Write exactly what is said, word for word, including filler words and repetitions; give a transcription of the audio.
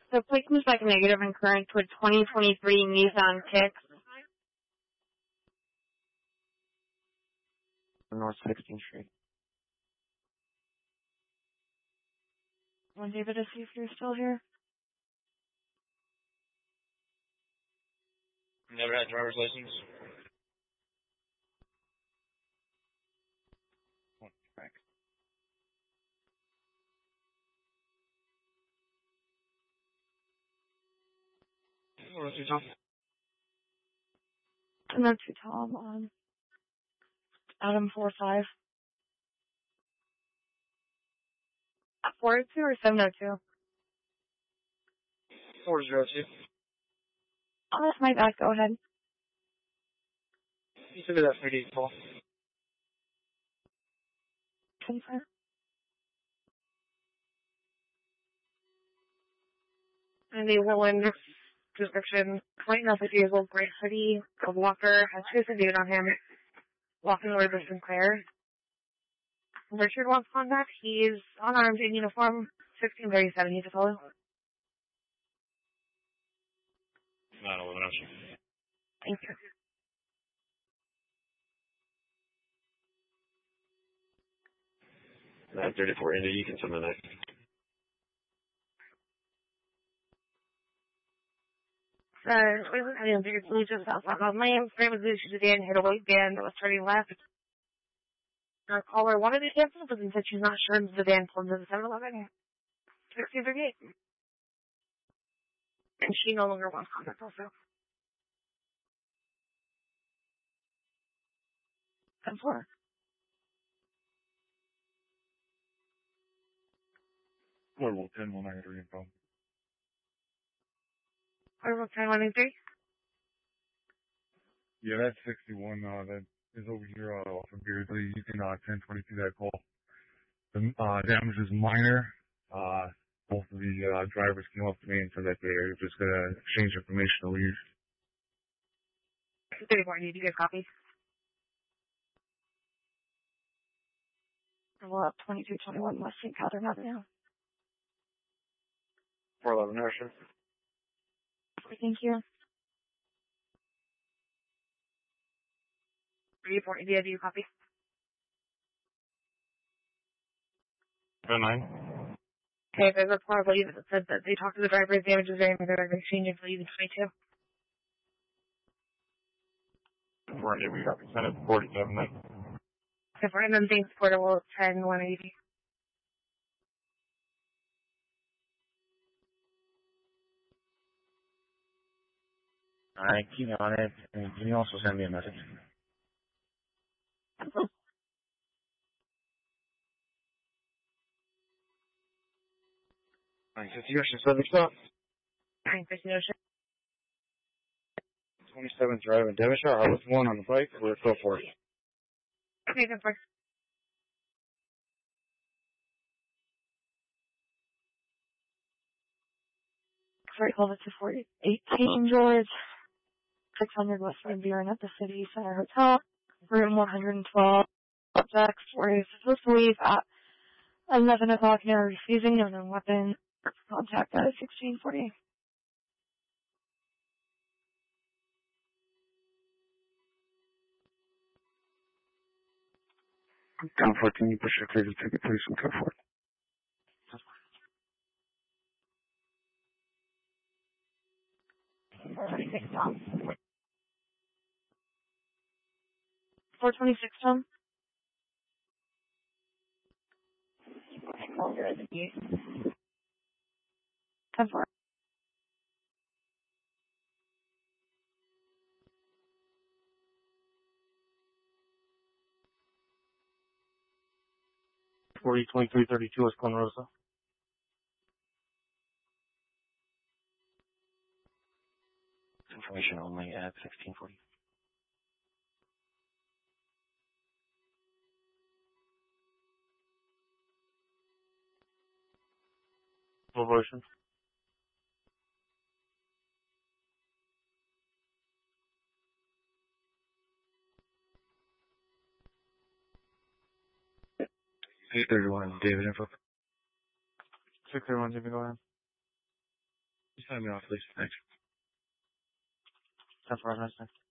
The plate comes back negative and current to a twenty twenty-three Nissan Kicks. North sixteenth Street. Want David to see if you're still here? Never had driver's license. One back. What's your time? I'm not too tall. Um, Adam four five. four oh two or seven oh two? four oh two. Oh, that's my bad. Go ahead. You took that for D, Paul. Confirm. And the Willen description, pointing out the vehicle, gray hoodie, a walker, has two dude on him, walking over to Sinclair. Richard wants contact. He's unarmed in uniform, sixteen thirty-seven. He's a fellow. nine eleven option. Thank you. nine thirty-four Indy, you can send the next. Uh, I didn't think it's just outside my lane. Frame was issued today and hit a white van that was turning left. Our caller wanted to cancel, but then said she's not sure the van pulled into the seven eleven. sixteen thirty-eight. And she no longer wants contact also. ten four. Portable ten one nine three info. Portable ten one nine three? Yeah, that's sixty-one, uh, that is over here, uh, off of Beardsley. You can, uh, ten twenty-two that call. The, uh, damage is minor. Uh, both of the, uh, drivers came up to me and said that they're just gonna exchange information to leave. thirty-four, need you get a copy? We're up twenty-two twenty-one West Saint Catherine Avenue. four eleven Ocean. Thank you. thirty-four, do you have your copy? oh nine. Okay, there's a report, I believe, that said that they talked to the driver's damages during the exchange for even twenty-two. four Indy, we got presented forty-seven nine. Okay, for and then thanks, portable ten one eighty. Alright, keep on it. And can you also send me a message? nine fifty Ocean, Southern Stop. nine fifty Ocean. twenty-seventh Drive in Devonshire. I was one on the bike. We're go for it. Okay, good for Sorry, call it to forty eighteen George. six hundred West Main Buren at the City Center Hotel. Room one hundred twelve. Subjects where he's supposed to leave at eleven o'clock now, refusing no known weapon. Contact at sixteen forty. ten four, can you push your clear ticket, please, from ten four? four twenty-six, Tom. ten four. forty twenty-three thirty-two West Glen Rosa. Information only at sixteen forty. Celebration. eight thirty-one, David info. six thirty-one, Jimmy, go ahead. Just sign me off, please. Thanks. ten four, nice.